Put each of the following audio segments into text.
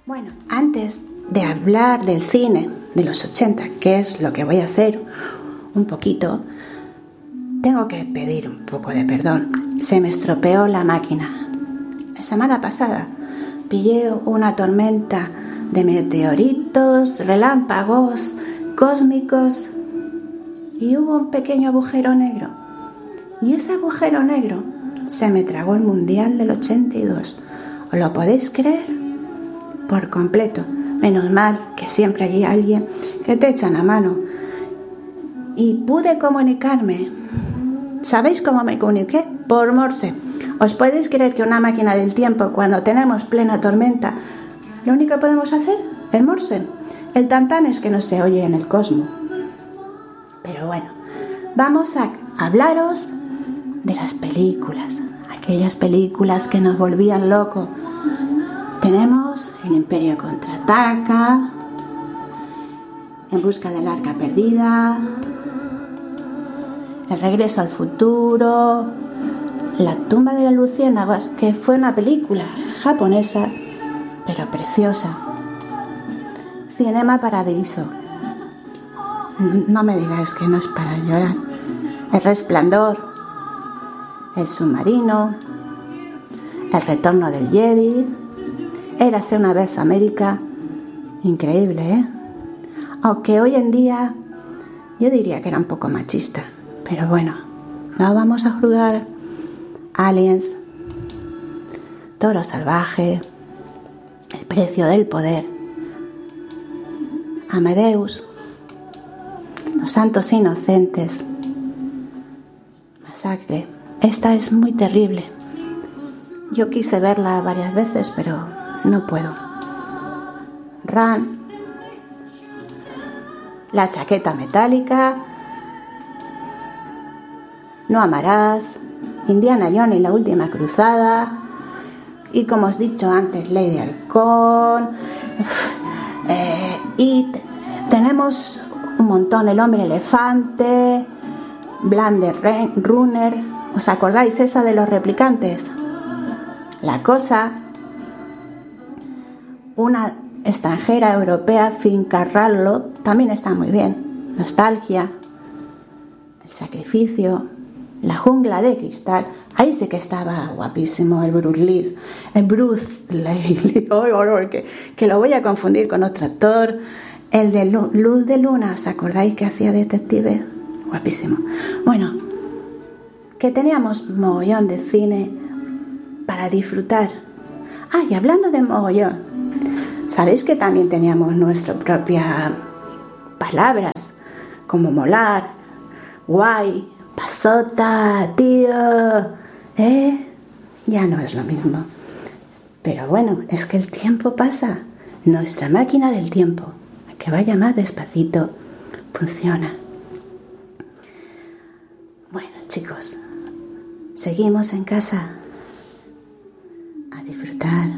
Bueno, antes de hablar del cine de los 80, que es lo que voy a hacer un poquito, tengo que pedir un poco de perdón. Se me estropeó la máquina. La semana pasada pillé una tormenta de meteoritos, relámpagos cósmicos y hubo un pequeño agujero negro. Y ese agujero negro se me tragó el Mundial del 82. ¿Os lo podéis creer? Por completo. Menos mal que siempre hay alguien que te echa la mano. Y pude comunicarme. ¿Sabéis cómo me comuniqué? Por Morse. ¿Os podéis creer que una máquina del tiempo, cuando tenemos plena tormenta, lo único que podemos hacer es Morse? El tantán es que no se oye en el cosmos. Pero bueno, vamos a hablaros de las películas. Aquellas películas que nos volvían locos. Tenemos El Imperio contraataca, En busca del arca perdida, El regreso al futuro, La tumba de las luciérnagas, que fue una película japonesa, pero preciosa. Cinema Paradiso. No me digáis que no es para llorar. El Resplandor, El submarino, El retorno del Jedi, Érase una vez América. Increíble, ¿eh? Aunque hoy en día yo diría que era un poco machista. Pero bueno, no vamos a jugar. Aliens, Toro salvaje, El precio del poder, Amadeus, Los santos inocentes, Masacre. Esta es muy terrible. Yo quise verla varias veces, pero no puedo. Ran, La chaqueta metálica, No amarás, Indiana Jones y la última cruzada, y como os he dicho antes, Ley de Halcón, y tenemos un montón. El hombre elefante, Blade Runner. ¿Os acordáis esa de los replicantes? La cosa, una extranjera europea, Fincarrallo, también está muy bien. Nostalgia, El sacrificio, La jungla de cristal. Ahí sí que estaba guapísimo el Bruce Lee. Que lo voy a confundir con otro actor. El de Luz de Luna, ¿os acordáis que hacía detective? Guapísimo. Bueno, que teníamos mogollón de cine para disfrutar. Y hablando de mogollón, ¿sabéis que también teníamos nuestras propias palabras? Como molar, guay, pasota, tío, ya no es lo mismo. Pero bueno, es que el tiempo pasa. Nuestra máquina del tiempo, que vaya más despacito, funciona. Bueno, chicos, seguimos en casa a disfrutar.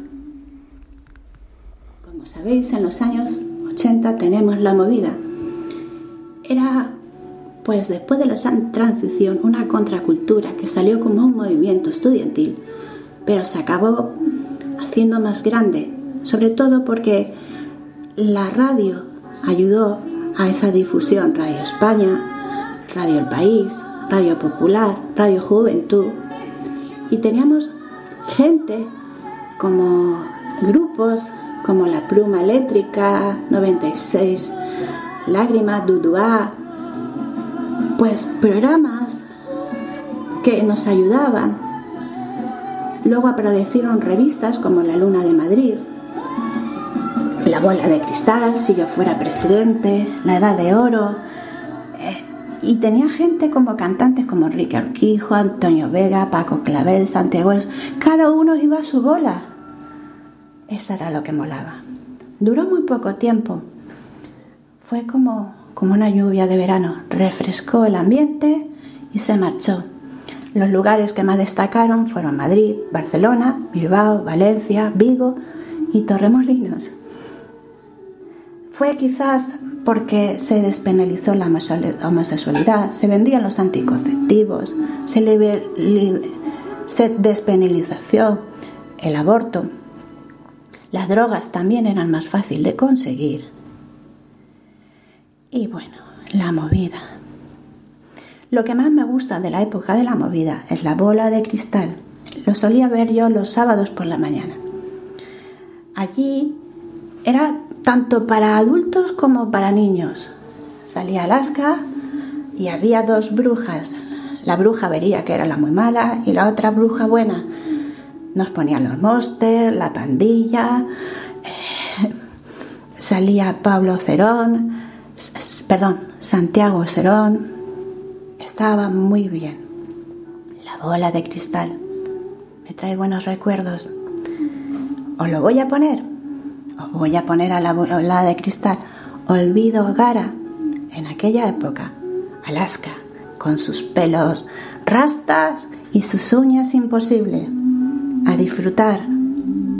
Como sabéis, en los años 80 tenemos la movida. Era, pues después de la transición, una contracultura que salió como un movimiento estudiantil, pero se acabó haciendo más grande, sobre todo porque la radio ayudó a esa difusión. Radio España, Radio El País, Radio Popular, Radio Juventud, y teníamos gente como grupos como La Pluma Eléctrica, 96 Lágrimas, Duduá, pues programas que nos ayudaban. Luego aparecieron revistas como La Luna de Madrid, La Bola de Cristal, Si yo fuera presidente, La Edad de Oro, y tenía gente como cantantes como Enrique Urquijo, Antonio Vega, Paco Clavel, Santiago. Cada uno iba a su bola. Eso era lo que molaba. Duró muy poco tiempo. Fue como una lluvia de verano. Refrescó el ambiente y se marchó. Los lugares que más destacaron fueron Madrid, Barcelona, Bilbao, Valencia, Vigo y Torremolinos. Fue quizás porque se despenalizó la homosexualidad, se vendían los anticonceptivos, se despenalizó el aborto. Las drogas también eran más fácil de conseguir. Y bueno, la movida. Lo que más me gusta de la época de la movida es la bola de cristal. Lo solía ver yo los sábados por la mañana. Allí era tanto para adultos como para niños. Salía Alaska y había dos brujas. La bruja vería que era la muy mala y la otra bruja buena. Nos ponían los Monsters, la pandilla, salía Santiago Cerón. Estaba muy bien. La bola de cristal me trae buenos recuerdos. Os lo voy a poner. Os voy a poner a la bola de cristal Olvido Gara. En aquella época, Alaska, con sus pelos rastas y sus uñas imposibles. A disfrutar.